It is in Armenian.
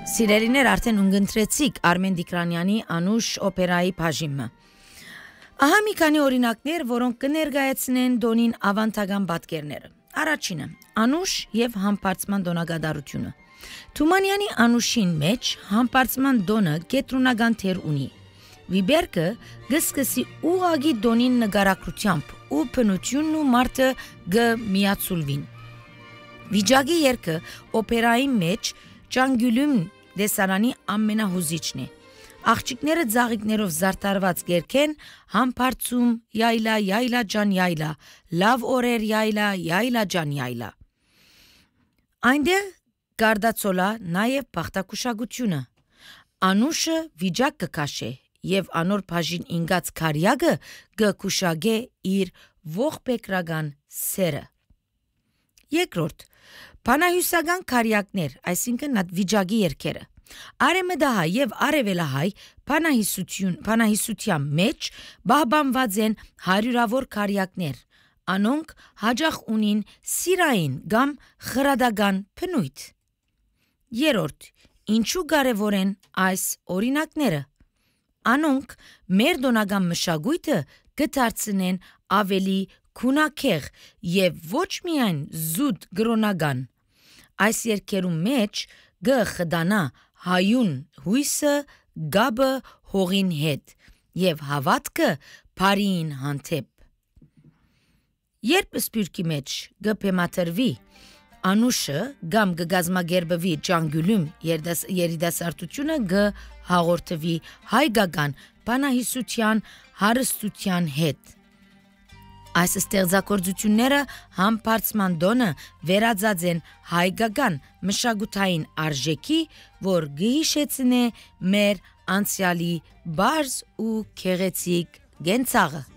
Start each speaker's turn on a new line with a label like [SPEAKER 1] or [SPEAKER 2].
[SPEAKER 1] Սիրելիներ արդեն ունգընտրեցիք Արմեն Դիկրանյանի Անուշ օպերայի բաժինը։ Ահա մի քանի օրինակներ, որոնք կներկայացնեն Դոնին ավանդական պատկերները։ Առաջինը՝ Անուշ եւ համբարձման դոնագադարությունը։ Թումանյանի Անուշին մեջ համբարձման դոնը կենտրոնական թեր ունի։ Վիբերկը գսկսի ուղագի Դոնին նկարագրությամբ ու բնությունն ու մարդը գմիացուլվին։ Վիճակի երգը օպերայի մեջ Ճանգյուլում դեսարանի ամենահուզիչն է։ Աղջիկները ծաղիկներով զարդարված երգեն համբարձում յայլա յայլա ջան յայլա, լավ օրեր յայլա յայլա ջան յայլա։ Այնտեղ գարդացոլա նաև բախտակուշագությունը։ Անուշը վիճակ կքաշե եւ անոր բաժին ինգած քարյակը կկուշագե իր ողբեկրական սերը։ Երկրորդ Բանահյուսական քարյակներ, այսինքն վիճակի երգերը։ Արեմդահայ եւ արևելահայ բանահյուսության մեջ բահբանված են հարյուրավոր քարյակներ, անոնք հաճախ ունին սիրային կամ խրադական բնույթ։ Երրորդ Ինչու կարևոր են այս օրինակները։ Անոնք մեր դոնական մշակույթը կդարձնեն ավելի քունակեղ եւ ոչ միայն զուտ գրոնական։ Այս երգերու մեջ գխդանա հայուն հույսը գաբը հողին հետ եւ հավատքը բարին հանդեպ։ Երբ սպյուրքի մեջ գփեմաթրվի Անուշը կամ գգազմագերբվի Ճանգյուլում երիտասարդությունը գհաղորդվի հայկական բանահյուսության հարստության հետ։ Այս ստեղծագործությունները համբարձման դոնը վերածած են հայկական մշակութային արժեքի, որ գհիշեցնե մեր անցյալի բարձ ու քեղեցիկ գենցաղը։